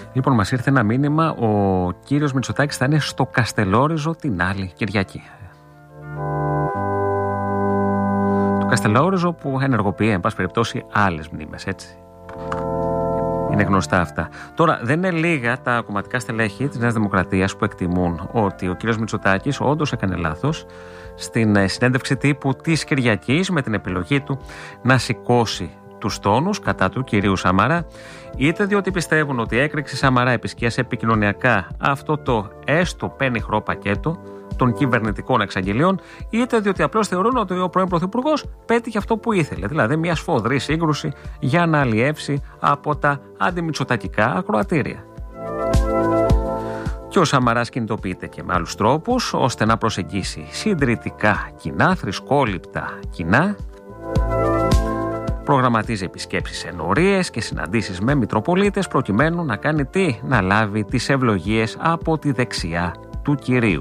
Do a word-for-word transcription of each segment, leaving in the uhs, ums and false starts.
Λοιπόν, μας ήρθε ένα μήνυμα, ο κύριος Μητσοτάκης θα είναι στο Καστελόριζο την άλλη Κυριακή. Το Καστελόριζο που ενεργοποιεί, εν πάση περιπτώσει, άλλες μνήμες, έτσι. Είναι γνωστά αυτά. Τώρα, δεν είναι λίγα τα κομματικά στελέχη της Νέας Δημοκρατίας που εκτιμούν ότι ο κύριος Μητσοτάκης όντως έκανε λάθος στην συνέντευξη τύπου της Κυριακής με την επιλογή του να σηκώσει τους τόνους κατά του κυρίου Σαμαρά, είτε διότι πιστεύουν ότι η έκρηξη Σαμαρά επισκίασε επικοινωνιακά αυτό το έστω πενιχρό πακέτο των κυβερνητικών εξαγγελιών, είτε διότι απλώς θεωρούν ότι ο πρώην Πρωθυπουργός πέτυχε αυτό που ήθελε, δηλαδή μια σφοδρή σύγκρουση για να αλλιεύσει από τα αντιμητσοτακικά ακροατήρια. Και ο Σαμαράς κινητοποιείται και με άλλους τρόπους ώστε να προσεγγίσει συντηρητικά κοινά, θρησκόληπτα κοινά. Προγραμματίζει επισκέψεις σε ενορίες και συναντήσεις με μητροπολίτες προκειμένου να κάνει τι, να λάβει τις ευλογίες από τη δεξιά του κυρίου,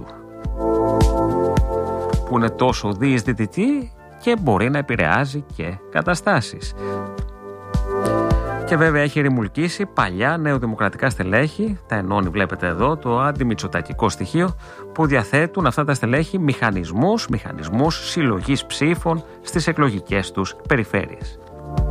που είναι τόσο διεισδυτική και μπορεί να επηρεάζει και καταστάσεις. Και βέβαια έχει ρημουλκίσει παλιά νεοδημοκρατικά στελέχη, τα ενώνει βλέπετε εδώ το αντιμητσοτακικό στοιχείο, που διαθέτουν αυτά τα στελέχη μηχανισμούς, μηχανισμούς συλλογής ψήφων στις εκλογικές τους περιφέρειες.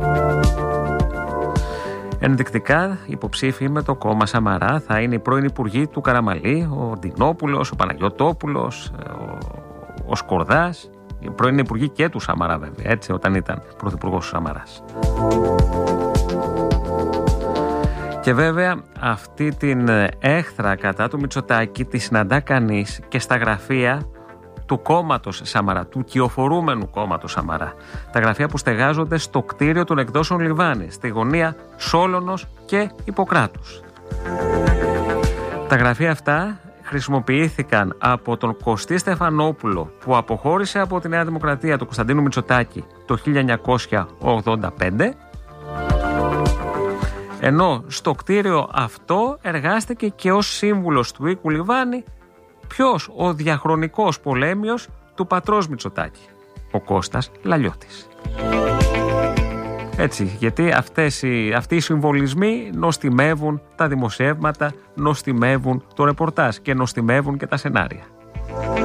Ενδεικτικά υποψήφοι με το κόμμα Σαμαρά θα είναι οι πρώην υπουργοί του Καραμαλή, ο Ντινόπουλος, ο Παναγιωτόπουλος, ο, ο Σκορδάς, οι πρώην υπουργοί και του Σαμαρά βέβαια, έτσι, όταν ήταν πρωθυπουργός ο Σαμαράς. Και βέβαια αυτή την έχθρα κατά του Μητσοτάκη τη συναντά κανείς και στα γραφεία του κόμματος Σαμαρά, του κυοφορούμενου κόμματος Σαμαρά. Τα γραφεία που στεγάζονται στο κτίριο των εκδόσεων Λιβάνη, στη γωνία Σόλωνος και Ιπποκράτους. Τα γραφεία αυτά χρησιμοποιήθηκαν από τον Κωστή Στεφανόπουλο, που αποχώρησε από τη Νέα Δημοκρατία του Κωνσταντίνου Μητσοτάκη το χίλια εννιακόσια ογδόντα πέντε, ενώ στο κτίριο αυτό εργάστηκε και ως σύμβουλος του οίκου Λιβάνη ποιος? Ο διαχρονικός πολέμιος του πατρός Μητσοτάκη, ο Κώστας Λαλιώτης. Έτσι, γιατί αυτές οι, αυτοί οι συμβολισμοί νοστιμεύουν τα δημοσιεύματα, νοστιμεύουν το ρεπορτάζ και νοστιμεύουν και τα σενάρια.